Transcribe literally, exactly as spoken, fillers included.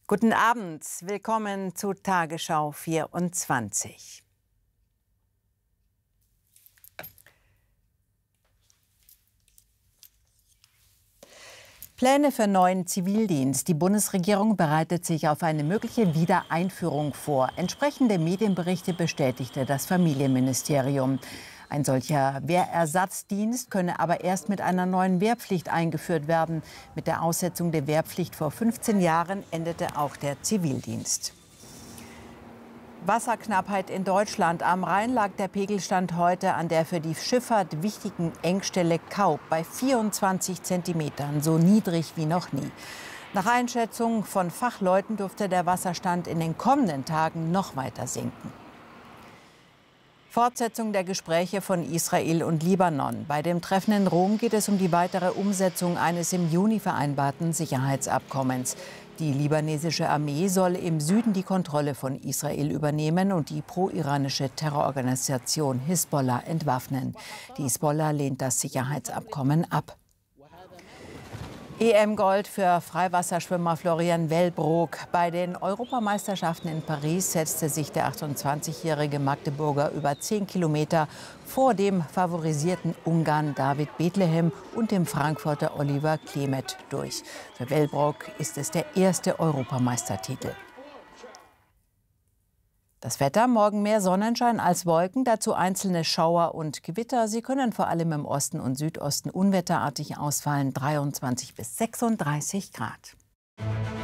Guten Abend, willkommen zu Tagesschau vierundzwanzig. Pläne für neuen Zivildienst. Die Bundesregierung bereitet sich auf eine mögliche Wiedereinführung vor. Entsprechende Medienberichte bestätigte das Familienministerium. Ein solcher Wehrersatzdienst könne aber erst mit einer neuen Wehrpflicht eingeführt werden. Mit der Aussetzung der Wehrpflicht vor fünfzehn Jahren endete auch der Zivildienst. Wasserknappheit in Deutschland. Am Rhein lag der Pegelstand heute an der für die Schifffahrt wichtigen Engstelle Kaub bei vierundzwanzig Zentimetern, so niedrig wie noch nie. Nach Einschätzung von Fachleuten dürfte der Wasserstand in den kommenden Tagen noch weiter sinken. Fortsetzung der Gespräche von Israel und Libanon. Bei dem Treffen in Rom geht es um die weitere Umsetzung eines im Juni vereinbarten Sicherheitsabkommens. Die libanesische Armee soll im Süden die Kontrolle von Israel übernehmen und die pro-iranische Terrororganisation Hisbollah entwaffnen. Die Hisbollah lehnt das Sicherheitsabkommen ab. E M-Gold für Freiwasserschwimmer Florian Wellbrock. Bei den Europameisterschaften in Paris setzte sich der achtundzwanzigjährige Magdeburger über zehn Kilometer vor dem favorisierten Ungarn David Bethlehem und dem Frankfurter Oliver Klemet durch. Für Wellbrock ist es der erste Europameistertitel. Das Wetter: morgen mehr Sonnenschein als Wolken, dazu einzelne Schauer und Gewitter. Sie können vor allem im Osten und Südosten unwetterartig ausfallen, dreiundzwanzig bis sechsunddreißig Grad.